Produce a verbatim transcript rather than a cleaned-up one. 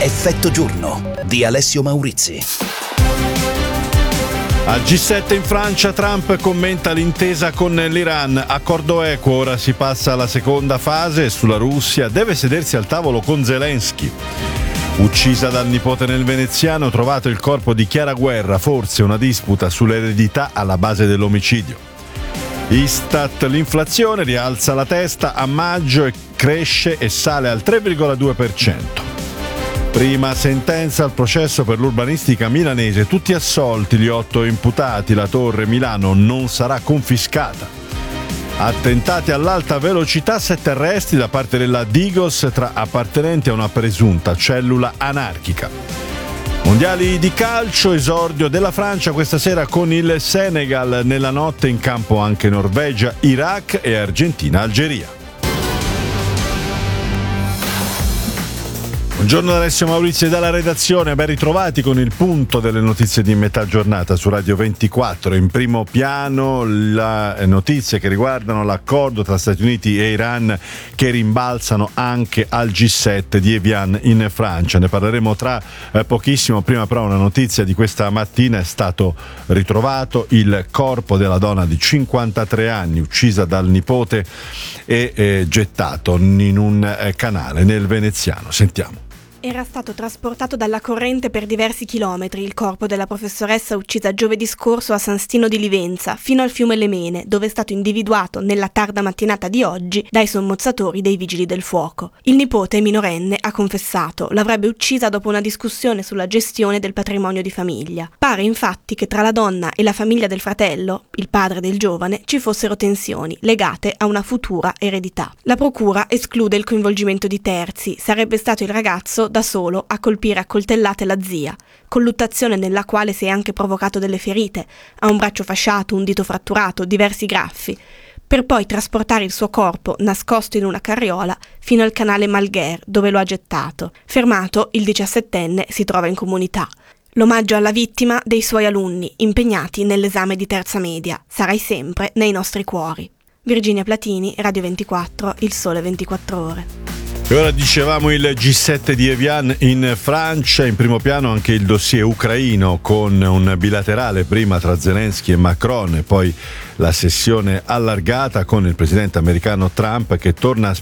Effetto giorno di Alessio Maurizi. Al G sette in Francia Trump commenta l'intesa con l'Iran. Accordo equo, ora si passa alla seconda fase. Sulla Russia deve sedersi al tavolo con Zelensky. Uccisa dal nipote nel veneziano, trovato il corpo di Chiara Guerra, forse una disputa sull'eredità alla base dell'omicidio. Istat, l'inflazione rialza la testa a maggio e cresce e sale al tre virgola due per cento. Prima sentenza al processo per l'urbanistica milanese, tutti assolti gli otto imputati, la torre Milano non sarà confiscata. Attentati all'alta velocità, sette arresti da parte della Digos tra appartenenti a una presunta cellula anarchica. Mondiali di calcio, esordio della Francia questa sera con il Senegal, nella notte in campo anche Norvegia, Iraq e Argentina-Algeria. Buongiorno da Alessio Maurizi dalla redazione, ben ritrovati con il punto delle notizie di metà giornata su Radio ventiquattro. In primo piano le notizie che riguardano l'accordo tra Stati Uniti e Iran che rimbalzano anche al G sette di Evian in Francia. Ne parleremo tra eh, pochissimo, prima però una notizia di questa mattina: è stato ritrovato il corpo della donna di cinquantatré anni uccisa dal nipote e eh, gettato in un eh, canale nel veneziano. Sentiamo. Era stato trasportato dalla corrente per diversi chilometri il corpo della professoressa uccisa giovedì scorso a San Stino di Livenza, fino al fiume Lemene, dove è stato individuato nella tarda mattinata di oggi dai sommozzatori dei vigili del fuoco. Il nipote minorenne ha confessato, l'avrebbe uccisa dopo una discussione sulla gestione del patrimonio di famiglia. Pare infatti che tra la donna e la famiglia del fratello, il padre del giovane, ci fossero tensioni legate a una futura eredità. La procura esclude il coinvolgimento di terzi, sarebbe stato il ragazzo da solo a colpire a coltellate la zia, colluttazione nella quale si è anche provocato delle ferite, ha un braccio fasciato, un dito fratturato, diversi graffi, per poi trasportare il suo corpo, nascosto in una carriola, fino al canale Malguer, dove lo ha gettato. Fermato, il diciassettenne si trova in comunità. L'omaggio alla vittima dei suoi alunni, impegnati nell'esame di terza media. Sarai sempre nei nostri cuori. Virginia Platini, Radio ventiquattro, Il Sole ventiquattro Ore. E ora dicevamo il G sette di Evian in Francia, in primo piano anche il dossier ucraino con un bilaterale prima tra Zelensky e Macron e poi la sessione allargata con il presidente americano Trump che torna a